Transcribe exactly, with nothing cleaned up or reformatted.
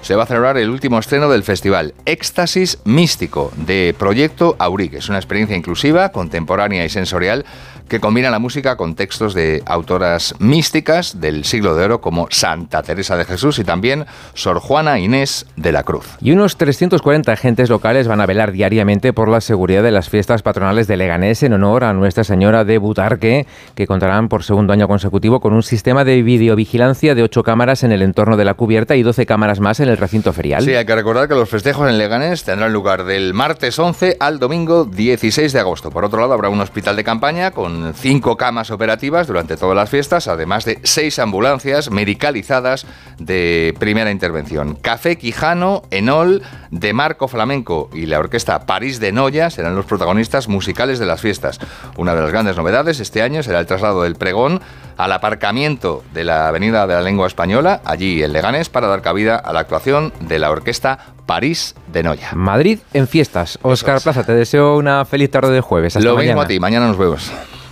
se va a celebrar el último estreno del festival, Éxtasis Místico, de Proyecto Auric. Es una experiencia inclusiva, contemporánea y sensorial que combina la música con textos de autoras místicas del siglo de oro como Santa Teresa de Jesús y también Sor Juana Inés de la Cruz. Y unos trescientos cuarenta agentes locales van a velar diariamente por la seguridad de las fiestas patronales de Leganés en honor a Nuestra Señora de Butarque, que contarán por segundo año consecutivo con un sistema de videovigilancia de ocho cámaras en el entorno de la cubierta y doce cámaras más en el recinto ferial. Sí, hay que recordar que los festejos en Leganés tendrán lugar del martes once al domingo dieciséis de agosto. Por otro lado, habrá un hospital de campaña con cinco camas operativas durante todas las fiestas, además de seis ambulancias medicalizadas de primera intervención. Café Quijano, Enol, De Marco Flamenco y la orquesta París de Noia serán los protagonistas musicales de las fiestas. Una de las grandes novedades este año será el traslado del pregón al aparcamiento de la Avenida de la Lengua Española, allí en Leganés, para dar cabida a la actuación de la orquesta París de Noia. Madrid en fiestas. Óscar Plaza, te deseo una feliz tarde de jueves. Hasta Lo mañana. mismo a ti, mañana nos vemos.